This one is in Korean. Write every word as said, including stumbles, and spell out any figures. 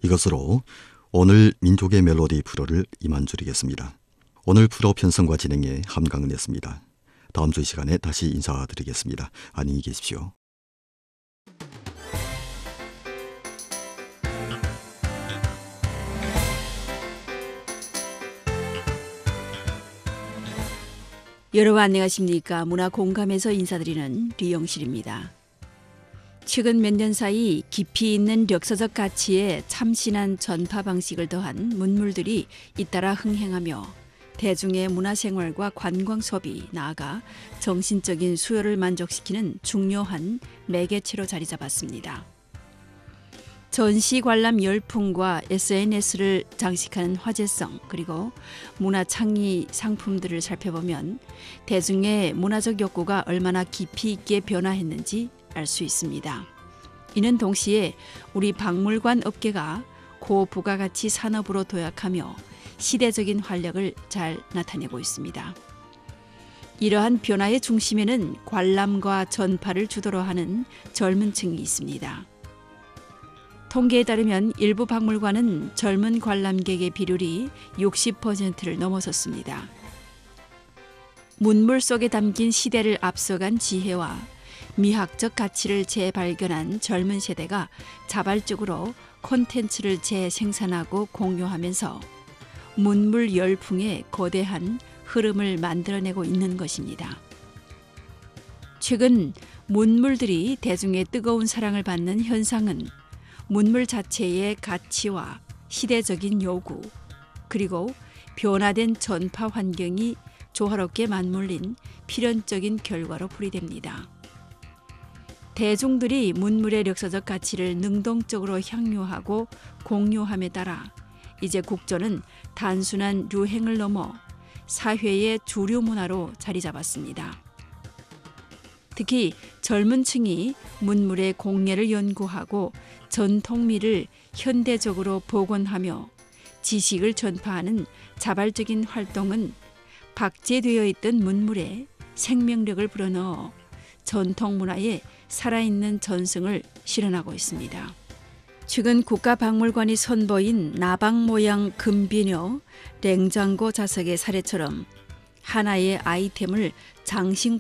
이것으로 오늘 민족의 멜로디 프로를 이만 줄이겠습니다. 오늘 프로 편성과 진행에 함강은이었습니다. 다음 주 이 시간에 다시 인사드리겠습니다. 안녕히 계십시오. 여러분 안녕하십니까? 문화공감에서 인사드리는 류영실입니다. 최근 몇 년 사이 깊이 있는 역사적 가치에 참신한 전파 방식을 더한 문물들이 잇따라 흥행하며 대중의 문화생활과 관광 소비, 나아가 정신적인 수요를 만족시키는 중요한 매개체로 자리 잡았습니다. 전시 관람 열풍과 에스엔에스를 장식하는 화제성, 그리고 문화 창의 상품들을 살펴보면 대중의 문화적 욕구가 얼마나 깊이 있게 변화했는지 알 수 있습니다. 이는 동시에 우리 박물관 업계가 고부가가치 산업으로 도약하며 시대적인 활력을 잘 나타내고 있습니다. 이러한 변화의 중심에는 관람과 전파를 주도로 하는 젊은 층이 있습니다. 통계에 따르면 일부 박물관은 젊은 관람객의 비율이 육십 퍼센트를 넘어섰습니다. 문물 속에 담긴 시대를 앞서간 지혜와 미학적 가치를 재발견한 젊은 세대가 자발적으로 콘텐츠를 재생산하고 공유하면서 문물 열풍의 거대한 흐름을 만들어내고 있는 것입니다. 최근 문물들이 대중의 뜨거운 사랑을 받는 현상은 문물 자체의 가치와 시대적인 요구, 그리고 변화된 전파 환경이 조화롭게 맞물린 필연적인 결과로 풀이됩니다. 대중들이 문물의 역사적 가치를 능동적으로 향유하고 공유함에 따라 이제 국조는 단순한 유행을 넘어 사회의 주류 문화로 자리 잡았습니다. 특히 젊은 층이 문물의 공예를 연구하고 전통미를 현대적으로 복원하며 지식을 전파하는 자발적인 활동은 박제되어 있던 문물에 생명력을 불어넣어 전통 문화의 살아있는 전승을 실현하고 있습니다. 최근 국가박물관이 선보인 나방 모양 금비녀, 냉장고 자석의 사례처럼 하나의 아이템을 장신